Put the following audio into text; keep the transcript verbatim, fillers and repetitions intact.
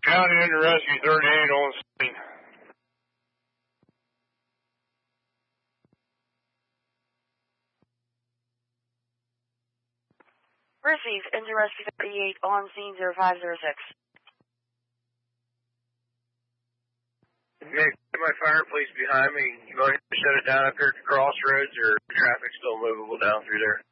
County under Rescue thirty-eight on scene. Receive, into Rescue thirty-eight on scene zero five zero six. Okay, my fireplace behind me. You want to shut it down up here at the crossroads, or traffic still movable down through there?